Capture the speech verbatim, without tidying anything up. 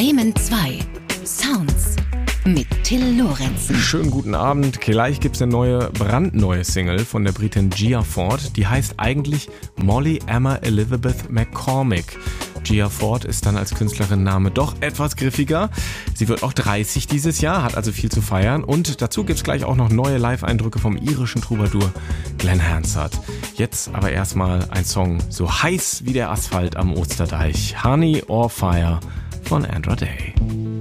Bremen zwei. Sounds mit Till Lorenzen. Schönen guten Abend. Gleich gibt es eine neue, brandneue Single von der Britin Gia Ford. Die heißt eigentlich Molly Emma Elizabeth McCormick. Gia Ford ist dann als Künstlerinnenname doch etwas griffiger. Sie wird auch dreißig dieses Jahr, hat also viel zu feiern. Und dazu gibt es gleich auch noch neue Live-Eindrücke vom irischen Troubadour Glenn Hansard. Jetzt aber erstmal ein Song so heiß wie der Asphalt am Osterdeich. Honey or Fire von Andra Day.